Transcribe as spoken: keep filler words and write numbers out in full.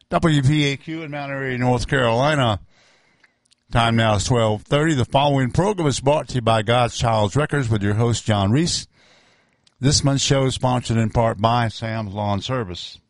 W P A Q in Mount Airy, North Carolina. Time now is twelve thirty. The following program is brought to you by God's Child's Records with your host, John Reese. This month's show is sponsored in part by Sam's Lawn Service.